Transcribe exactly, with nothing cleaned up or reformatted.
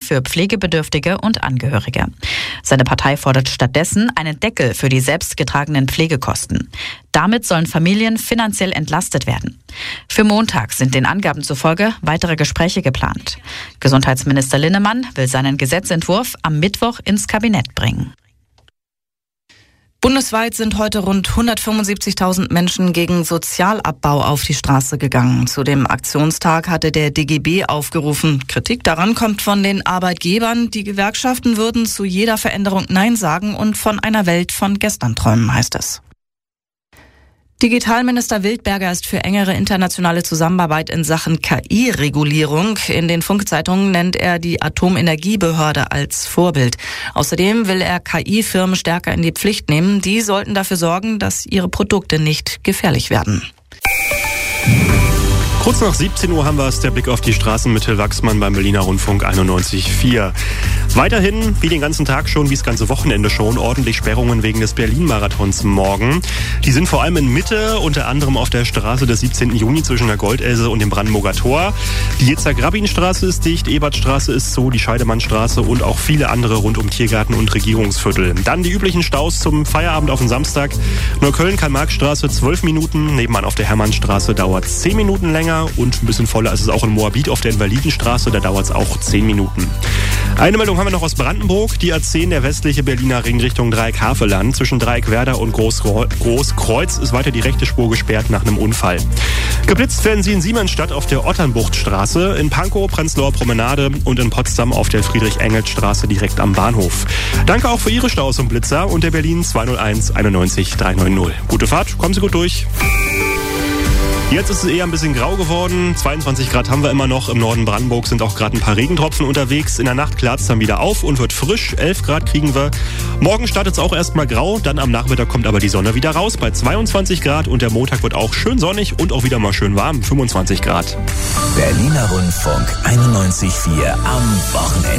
für Pflegebedürftige und Angehörige. Seine Partei fordert stattdessen einen Deckel für die selbstgetragenen Pflegekosten. Damit sollen Familien finanziell entlastet werden. Für Montag sind den Angaben zufolge weitere Gespräche geplant. Gesundheitsminister Linnemann will seinen Gesetzentwurf am Mittwoch ins Kabinett bringen. Bundesweit sind heute rund hundertfünfundsiebzigtausend Menschen gegen Sozialabbau auf die Straße gegangen. Zu dem Aktionstag hatte der D G B aufgerufen. Kritik daran kommt von den Arbeitgebern. Die Gewerkschaften würden zu jeder Veränderung Nein sagen und von einer Welt von gestern träumen, heißt es. Digitalminister Wildberger ist für engere internationale Zusammenarbeit in Sachen K I-Regulierung. In den Funkzeitungen nennt er die Atomenergiebehörde als Vorbild. Außerdem will er K I-Firmen stärker in die Pflicht nehmen. Die sollten dafür sorgen, dass ihre Produkte nicht gefährlich werden. Kurz nach siebzehn Uhr haben wir es, der Blick auf die Straßen mit Till Wachsmann beim Berliner Rundfunk einundneunzig Komma vier. Weiterhin, wie den ganzen Tag schon, wie das ganze Wochenende schon, ordentlich Sperrungen wegen des Berlin-Marathons morgen. Die sind vor allem in Mitte, unter anderem auf der Straße des siebzehnten Juni zwischen der Goldelse und dem Brandenburger Tor. Die Jitzak-Rabin-Straße ist dicht, Ebertstraße ist zu, die Scheidemannstraße und auch viele andere rund um Tiergarten und Regierungsviertel. Dann die üblichen Staus zum Feierabend auf den Samstag. Neukölln-Karl-Marx-Straße zwölf Minuten, nebenan auf der Hermannstraße dauert es zehn Minuten länger und ein bisschen voller ist es auch in Moabit auf der Invalidenstraße, da dauert es auch zehn Minuten. Eine Meldung haben wir noch aus Brandenburg. Die A zehn, der westliche Berliner Ring Richtung Dreieck-Havelland. Zwischen Dreieck-Werder und Großkreuz ist weiter die rechte Spur gesperrt nach einem Unfall. Geblitzt werden sie in Siemensstadt auf der Otternbuchtstraße, in Pankow, Prenzlauer Promenade und in Potsdam auf der Friedrich-Engels-Straße direkt am Bahnhof. Danke auch für Ihre Staus und Blitzer und der Berlin zwei null eins einundneunzig dreihundertneunzig. Gute Fahrt, kommen Sie gut durch. Jetzt ist es eher ein bisschen grau geworden. zweiundzwanzig Grad haben wir immer noch. Im Norden Brandenburg sind auch gerade ein paar Regentropfen unterwegs. In der Nacht klart es dann wieder auf und wird frisch. elf Grad kriegen wir. Morgen startet es auch erstmal grau. Dann am Nachmittag kommt aber die Sonne wieder raus bei zweiundzwanzig Grad. Und der Montag wird auch schön sonnig und auch wieder mal schön warm. fünfundzwanzig Grad. Berliner Rundfunk einundneunzig Komma vier am Wochenende.